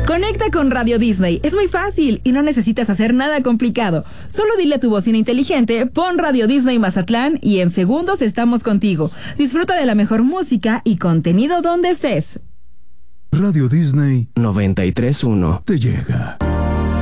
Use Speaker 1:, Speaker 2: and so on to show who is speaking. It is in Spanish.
Speaker 1: Conecta con Radio Disney. Es muy fácil y no necesitas hacer nada complicado. Solo dile a tu bocina inteligente, pon Radio Disney Mazatlán y en segundos estamos contigo. Disfruta de la mejor música y contenido donde estés.
Speaker 2: Radio Disney
Speaker 3: 93.1
Speaker 2: te llega.